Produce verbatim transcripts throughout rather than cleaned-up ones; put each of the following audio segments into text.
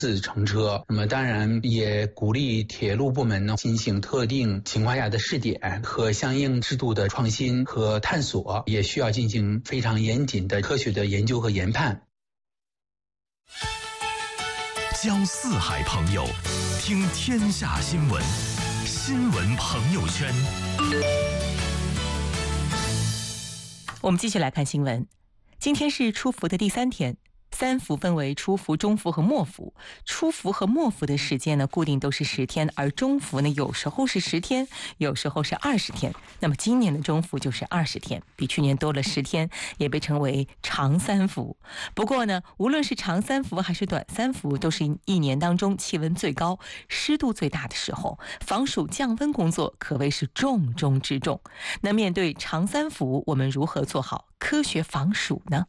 自乘车。那么当然也鼓励铁路部门呢进行特定情况下的试点和相应制度的创新和探索，也需要进行非常严谨的科学的研究和研判。 交四海朋友，听天下新闻，新闻朋友圈。 我们继续来看新闻。今天是初伏的第三天，三伏分为初伏、中伏和末伏。初伏和末伏的时间呢，固定都是十天，而中伏呢，有时候是十天，有时候是二十天。那么今年的中伏就是二十天，比去年多了十天，也被称为长三伏。不过呢，无论是长三伏还是短三伏，都是一年当中气温最高、湿度最大的时候，防暑降温工作可谓是重中之重。那面对长三伏，我们如何做好科学防暑呢？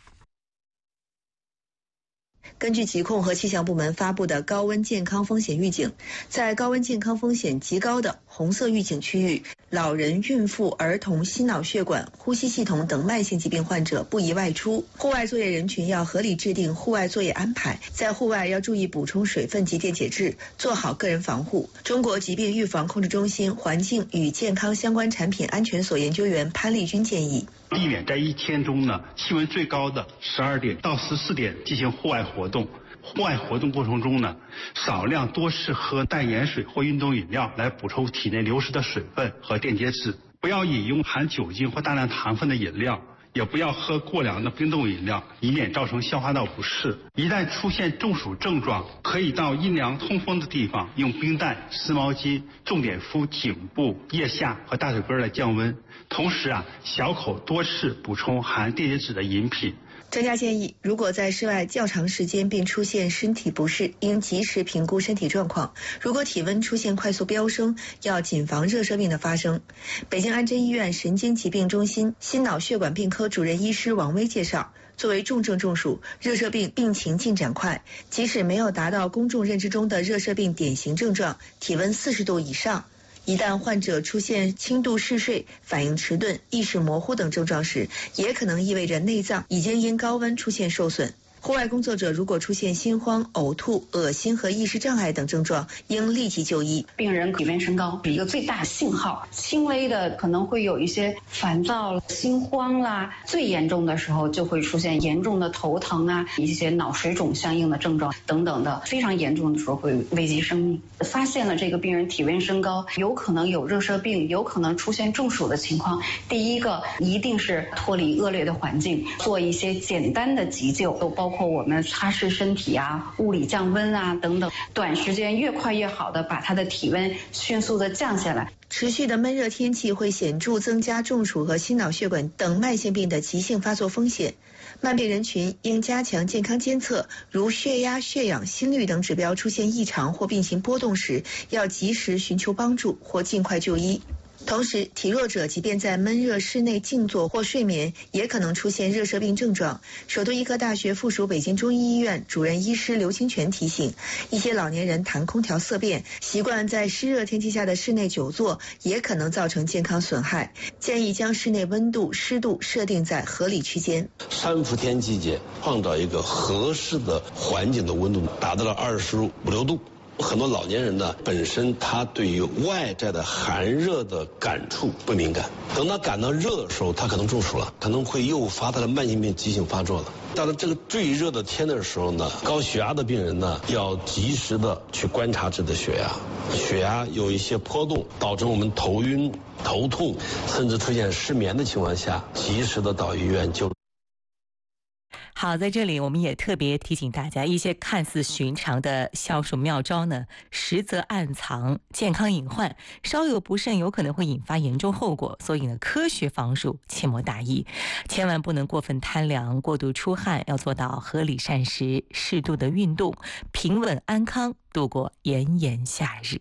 根据疾控和气象部门发布的高温健康风险预警，在高温健康风险极高的红色预警区域，老人、孕妇、儿童、心脑血管、呼吸系统等慢性疾病患者不宜外出。户外作业人群要合理制定户外作业安排，在户外要注意补充水分及电解质，做好个人防护。中国疾病预防控制中心环境与健康相关产品安全所研究员潘丽君建议， 避免在一天中呢气温最高的十二点到十四点进行户外活动。户外活动过程中呢，少量多试喝淡盐水或运动饮料来补充体内流失的水分和电解质。不要饮用含酒精或大量糖分的饮料，也不要喝过凉的冰冻饮料，以免造成消化道不适。一旦出现中暑症状，可以到阴凉通风的地方用冰袋、湿毛巾重点敷颈部、腋下和大腿根来降温。同时啊，小口多次补充含电解质的饮品。 专家建议，如果在室外较长时间并出现身体不适，应及时评估身体状况。如果体温出现快速飙升，要谨防热射病的发生。北京安贞医院神经疾病中心心脑血管病科主任医师王威介绍，作为重症中暑，热射病病情进展快，即使没有达到公众认知中的热射病典型症状，体温四十度以上，一旦患者出现轻度嗜睡、反应迟钝、意识模糊等症状时，也可能意味着内脏已经因高温出现受损。户外工作者如果出现心慌、呕吐、恶心和意识障碍等症状，应立即就医。 病人体温升高是一个最大信号，轻微的可能会有一些烦躁、心慌啦，最严重的时候就会出现严重的头疼啊，一些脑水肿相应的症状等等的，非常严重的时候会危及生命。发现了这个病人体温升高，有可能有热射病，有可能出现中暑的情况，第一个一定是脱离恶劣的环境，做一些简单的急救，都包括包括我们擦拭身体啊、物理降温啊等等，短时间越快越好的把他的体温迅速的降下来。 持续的闷热天气会显著增加中暑和心脑血管等慢性病的急性发作风险。慢病人群应加强健康监测，如血压、血氧、心率等指标出现异常或病情波动时，要及时寻求帮助或尽快就医。同时，体弱者即便在闷热室内静坐或睡眠，也可能出现热射病症状。首都医科大学附属北京中医医院主任医师刘清泉提醒，一些老年人谈空调色变，习惯在湿热天气下的室内久坐，也可能造成健康损害。建议将室内温度、湿度设定在合理区间。 三伏天季节，创造一个合适的环境的温度，达到了二十五六度。很多老年人呢，本身他对于外在的寒热的感触不敏感，等他感到热的时候，他可能中暑了，可能会诱发他的慢性病急性发作了。到了这个最热的天的时候呢，高血压的病人呢，要及时的去观察自己的血压，血压有一些波动，导致我们头晕、头痛，甚至出现失眠的情况下，及时的到医院就。 好，在这里我们也特别提醒大家，一些看似寻常的消暑妙招呢，实则暗藏健康隐患，稍有不慎有可能会引发严重后果。所以呢，科学防暑切莫大意，千万不能过分贪凉、过度出汗，要做到合理膳食、适度的运动，平稳安康度过炎炎夏日。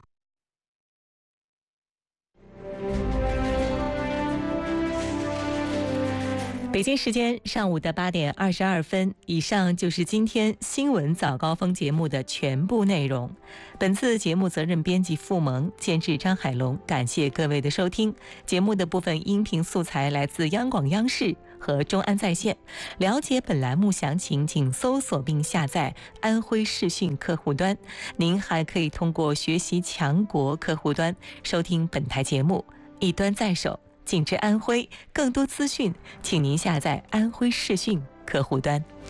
北京时间上午的八点二十二分，以上就是今天新闻早高峰节目的全部内容。本次节目责任编辑付萌，监制张海龙，感谢各位的收听。节目的部分音频素材来自央广央视， 和中安在线。了解本栏目详情，请搜索并下载安徽视讯客户端。您还可以通过学习强国客户端收听本台节目，一端在手，尽知安徽。更多资讯，请您下载安徽视讯客户端。